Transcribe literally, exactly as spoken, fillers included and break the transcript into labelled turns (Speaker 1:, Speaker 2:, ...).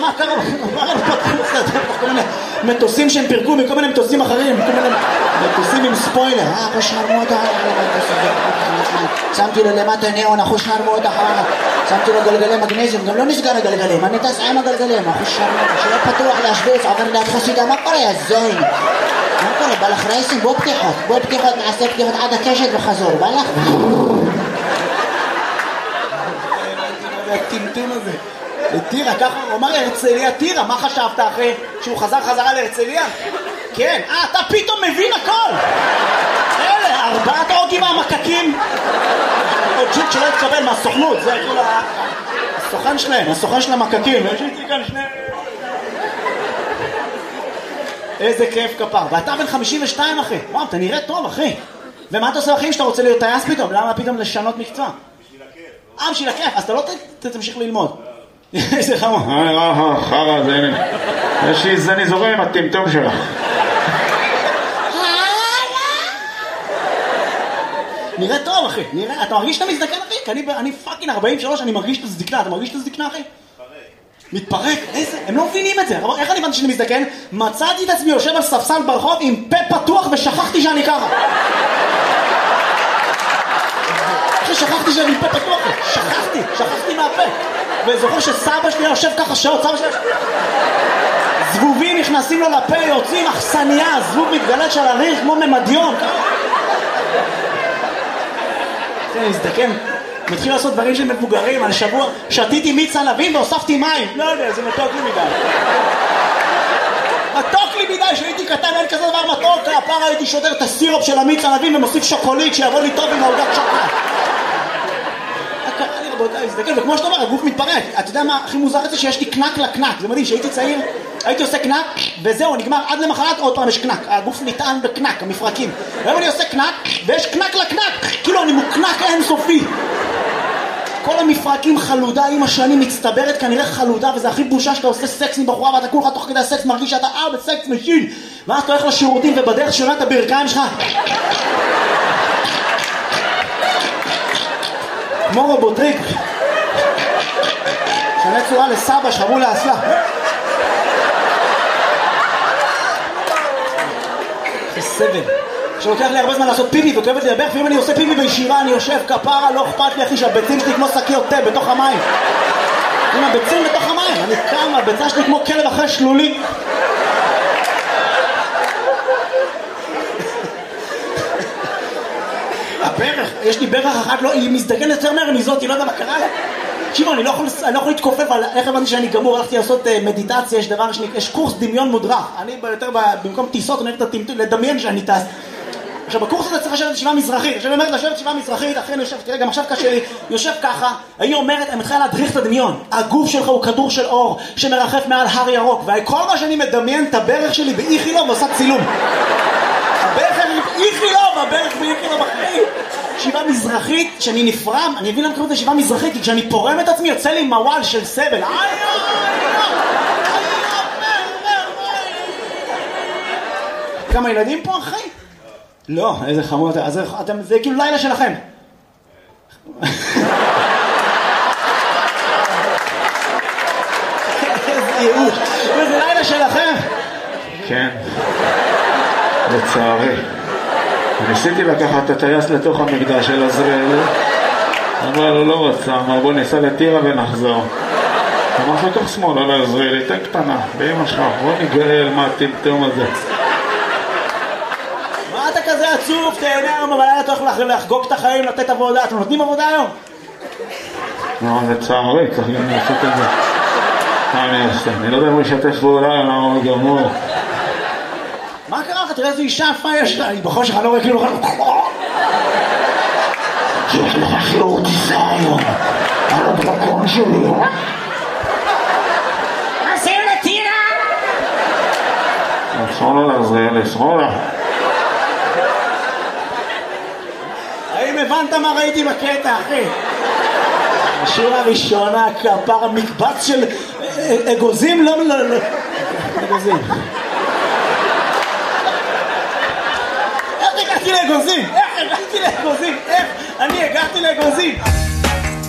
Speaker 1: מה קרה? כל מיני מטוסים שהם פירקו מכל מיני מטוסים אחרים, כל מיני מטוסים עם ספוילר. אה, אחו שרמוטה, שמתי לו למטה ניאון, אחו שרמוטה, שמתי לו גלגלי מגנזיום, גם לא נסגר הגלגלים, אני טס עם הגלגלים, אחו שרמוטה, שיהיה פתוח להשוויץ, עובר ליד חסידה, מה קורה, יא זוין? מה קורה, בא לך רייסים, בוא פתיחות, בוא פתיחות, נעשה פתיחות עד הקשת וחזור, בא לך? הטמטום הזה. לטירה, ככה, הוא אמר הרצליה טירה, מה חשבת אחרי שהוא חזר חזרה להרצליה? כן, אה, אתה פתאום מבין הכל! אלה, ארבעת אוגים מהמקקים! עוד ג'וק שלא התקבל מהסוכנות, זה כאילו הסוכן שלהם, הסוכן של המקקים, יש איתי כאן שני... איזה כיף כפר, ואתה בן חמישים ושתיים אחי, וואו, אתה נראה טוב אחי. ומה אתה עושה אחים שאתה רוצה להיות טייס פתאום? למה פתאום לשנות מקצוע? אה, בשביל הכיף, אז אתה לא תמשיך ללמוד. איזה חמור.
Speaker 2: אה, אה, חרא, זה הנה. יש לי זני זורם עם הטמטום שלך.
Speaker 1: נראה טוב, אחי. נראה, אתה מרגיש שאתה מזדקן, אחי? כי אני, אני פאקינג ארבעים ושלוש, אני מרגיש את הזדקנה. אתה מרגיש את הזדקנה, אחי? מתפרק. מתפרק? איזה? הם לא מבינים את זה. איך אני הבנתי שאני מזדקן? מצאתי את עצמי יושב על ספסל ברחוב עם פה פתוח ושכחתי שאני ככה. שכחתי שאני פה פתוח, שכחתי, שכחתי מהפה. וזוכר שסבא שלי יושב ככה שעות, סבא שלי... זבובים נכנסים לו לפה, יוצאים אכסניה, זבוב מתגלת של הריח כמו ממדיון. אני מזדקן, מתחיל לעשות דברים של מבוגרים. על שבוע שתיתי מיץ ענבים והוספתי מים. לא יודע, זה מתוק לי מדי. מתוק לי מדי, שהייתי קטן, אין כזה דבר מתוק. הפעם הייתי שודר את הסירופ של המיץ ענבים ומוסיף שוקולית שיבוא לי טוב עם העוגת שוקולד. וכמו שאתה אומר, הגוף מתפרק. אתה יודע מה הכי מוזר את זה? שיש לי קנק לקנק. זה מדהים, שהייתי צעיר, הייתי עושה קנק וזהו, נגמר, עד למחרת עוד פעם יש קנק. הגוף נטען בקנק, המפרקים. והיום אני עושה קנק ויש קנק לקנק, כאילו אני מוקנק אינסופי. כל המפרקים חלודה עם השנים מצטברת, כנראה חלודה, וזה הכי בושה שאתה עושה סקס עם בחורה ואתה כולך תוך כדי הסקס מרגיש שאתה אה בסקס משין, ואז אתה הולך לשירותים ובדרך שונה את הברכיים שלך כמו רובוטריק שונה צורה לסבא שחרו לאסלה. זה סבל שלוקח לי הרבה זמן לעשות פיפי וכואבת לי לברך, ואם אני עושה פיפי בישירה אני יושב כפרה, לא אכפת לי אחי שהביצים שלי כמו שקיות תה בתוך המים. עם הביצים בתוך המים, אני קם, הביצה שלי כמו כלב אחרי שלולי. הברך, יש לי ברך אחת, לא, היא מזדגן יותר מהר מזאת, היא לא יודע מה קרה לה. תקשיבו, אני לא יכול, אני לא יכול להתכופף על איך הבנתי שאני גמור, הלכתי לעשות מדיטציה, יש דבר שני, יש קורס דמיון מודרך. אני יותר במקום טיסות, אני הולך לדמיין שאני טס. עכשיו, בקורס הזה צריך לשבת ישיבה מזרחית. עכשיו, אני אומרת לשבת ישיבה מזרחית, אחרי אני יושב, תראה, גם עכשיו קשה לי, יושב ככה, היא אומרת, אני מתחילה להדריך את הדמיון. הגוף שלך הוא כדור של אור שמרחף מעל הר ירוק, וכל מה שאני מדמיין את הברך שלי באיכילוב ועושה צילום. הברך אני באיכילוב, הברך באיכילוב אחרי. ישיבה מזרחית, שאני נפרם, אני אבין למה קוראים את ישיבה מזרחית, כי כשאני פורם את עצמי יוצא לי מוואל של סבל. כמה ילדים פה אחי? לא, איזה חמור, אז אתם, זה כאילו לילה שלכם. איזה ייאוש, זה לילה שלכם.
Speaker 2: כן, לצערי. ניסיתי לקחת את הטייס לתוך המקדש של עזריאל, אבל הוא לא רצה, אמר בוא ניסע לטירה ונחזור. אמר לתוך שמאל על עזריאל, תן קטנה, באמא שלך, בוא ניגאל מה הטמטום הזה.
Speaker 1: מה אתה כזה עצוב? תהנה היום, אבל אתה הולך לחגוג את החיים, לתת עבודה. אתם נותנים עבודה היום?
Speaker 2: לא, לצערי, צריך גם לעשות את זה. מה אני אעשה? אני לא יודע אם הוא ישתף פעולה, למה הוא גמור.
Speaker 1: מה קרה לך? תראה איזו אישה יפה יש לה. היא בחושך, אני לא רואה כאילו...
Speaker 2: יש לך שיעור טיסה היום. על הדרקון שלי.
Speaker 1: עושים לטירה!
Speaker 2: שמאלה לעזריאל, שמאלה.
Speaker 1: האם הבנת מה ראיתי בקטע, אחי? השורה הראשונה, כפר המקבץ של אגוזים, לא... אגוזים. איך הגעתי לאגוזים? איך הגעתי לאגוזים? איך? אני הגעתי לאגוזים.